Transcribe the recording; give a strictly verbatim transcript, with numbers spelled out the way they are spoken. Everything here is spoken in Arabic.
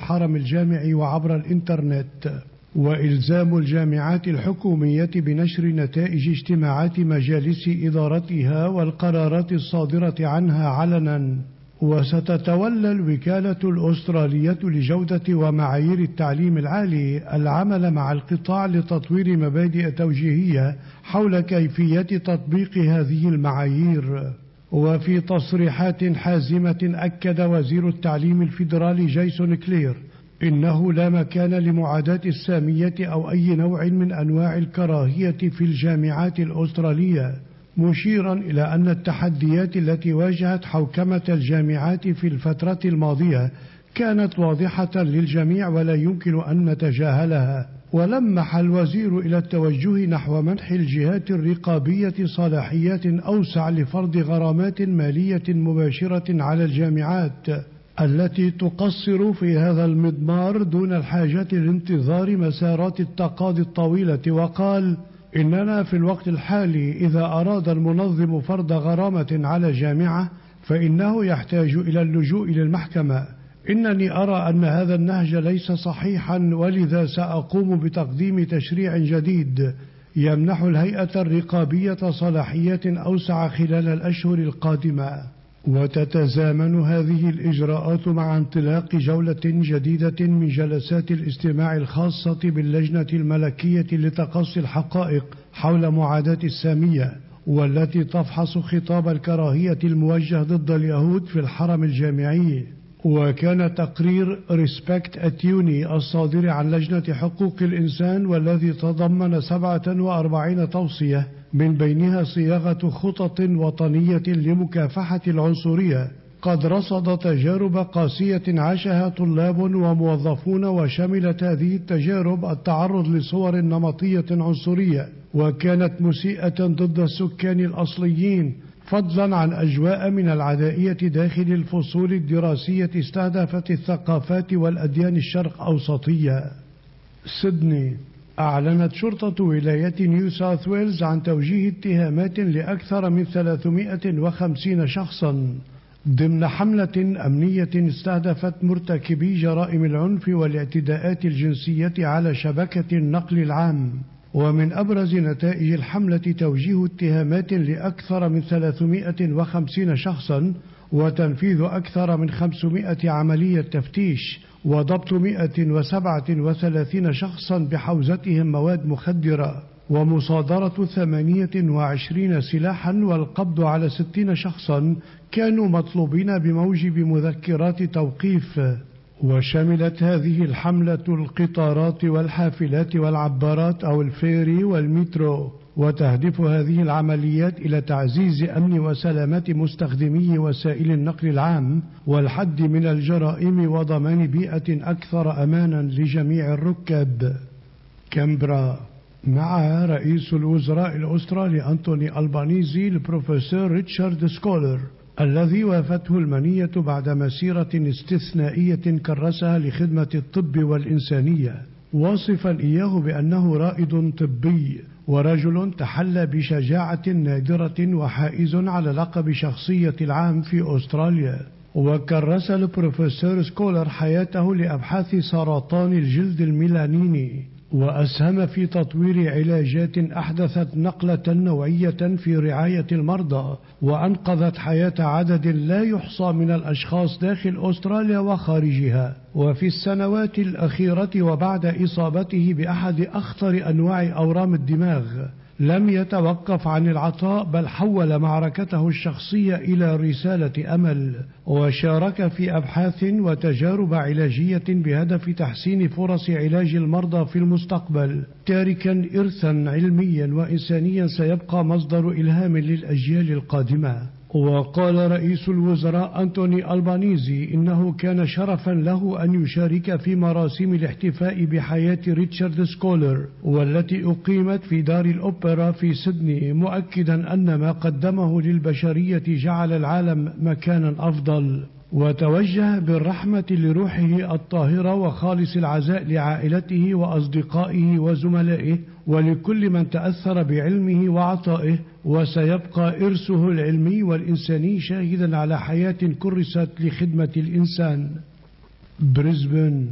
الحرم الجامعي وعبر الإنترنت، وإلزام الجامعات الحكومية بنشر نتائج اجتماعات مجالس إدارتها والقرارات الصادرة عنها علنا. وستتولى الوكالة الأسترالية لجودة ومعايير التعليم العالي العمل مع القطاع لتطوير مبادئ توجيهية حول كيفية تطبيق هذه المعايير. وفي تصريحات حازمة أكد وزير التعليم الفيدرالي جيسون كلير إنه لا مكان لمعاداة السامية أو أي نوع من أنواع الكراهية في الجامعات الأسترالية، مشيرا إلى أن التحديات التي واجهت حوكمة الجامعات في الفترة الماضية كانت واضحة للجميع ولا يمكن أن نتجاهلها. ولمح الوزير إلى التوجه نحو منح الجهات الرقابية صلاحيات أوسع لفرض غرامات مالية مباشرة على الجامعات التي تقصر في هذا المضمار دون الحاجة لانتظار مسارات التقاضي الطويلة. وقال: إننا في الوقت الحالي إذا أراد المنظم فرض غرامة على جامعة فإنه يحتاج إلى اللجوء إلى المحكمة. إنني أرى أن هذا النهج ليس صحيحا، ولذا سأقوم بتقديم تشريع جديد يمنح الهيئة الرقابية صلاحيات أوسع خلال الأشهر القادمة. وتتزامن هذه الإجراءات مع انطلاق جولة جديدة من جلسات الاستماع الخاصة باللجنة الملكية لتقصي الحقائق حول معاداة السامية، والتي تفحص خطاب الكراهية الموجه ضد اليهود في الحرم الجامعي. وكان تقرير ريسبكت أتيوني الصادر عن لجنة حقوق الإنسان والذي تضمن سبعة وأربعين توصية من بينها صياغة خطط وطنية لمكافحة العنصرية قد رصد تجارب قاسية عاشها طلاب وموظفون، وشملت هذه التجارب التعرض لصور نمطية عنصرية وكانت مسيئة ضد السكان الأصليين، فضلا عن أجواء من العدائية داخل الفصول الدراسية استهدفت الثقافات والأديان الشرق أوسطية. سيدني: أعلنت شرطة ولاية نيو ساوث ويلز عن توجيه اتهامات لأكثر من ثلاثمائة وخمسين شخصا ضمن حملة أمنية استهدفت مرتكبي جرائم العنف والاعتداءات الجنسية على شبكة النقل العام. ومن أبرز نتائج الحملة توجيه اتهامات لأكثر من ثلاثمائة وخمسين شخصا وتنفيذ أكثر من خمسمائة عملية تفتيش وضبط مائة وسبعة وثلاثين شخصا بحوزتهم مواد مخدرة ومصادرة ثمانية وعشرين سلاحا والقبض على ستين شخصا كانوا مطلوبين بموجب مذكرات توقيف. وشملت هذه الحملة القطارات والحافلات والعبارات أو الفيري والمترو، وتهدف هذه العمليات إلى تعزيز أمن وسلامة مستخدمي وسائل النقل العام والحد من الجرائم وضمان بيئة أكثر أمانا لجميع الركاب. كامبرا: مع رئيس الوزراء الأسترالي أنتوني ألبانيزي البروفيسور ريتشارد سكولر الذي وافته المنية بعد مسيرة استثنائية كرسها لخدمة الطب والإنسانية، واصفا إياه بأنه رائد طبي ورجل تحلى بشجاعة نادرة وحائز على لقب شخصية العام في أستراليا. وكرس البروفيسور سكولر حياته لأبحاث سرطان الجلد الميلانيني، وأسهم في تطوير علاجات أحدثت نقلة نوعية في رعاية المرضى وأنقذت حياة عدد لا يحصى من الأشخاص داخل أستراليا وخارجها. وفي السنوات الأخيرة وبعد إصابته بأحد أخطر أنواع أورام الدماغ لم يتوقف عن العطاء، بل حول معركته الشخصية إلى رسالة أمل، وشارك في أبحاث وتجارب علاجية بهدف تحسين فرص علاج المرضى في المستقبل، تاركا إرثا علميا وإنسانيا سيبقى مصدر إلهام للأجيال القادمة. وقال رئيس الوزراء أنتوني ألبانيزي إنه كان شرفا له أن يشارك في مراسم الاحتفاء بحياة ريتشارد سكولر والتي أقيمت في دار الأوبرا في سيدني، مؤكدا أن ما قدمه للبشرية جعل العالم مكانا أفضل. وتوجه بالرحمة لروحه الطاهرة وخالص العزاء لعائلته وأصدقائه وزملائه ولكل من تأثر بعلمه وعطائه، وسيبقى إرثه العلمي والإنساني شاهدا على حياة كرست لخدمة الإنسان. بريسبن: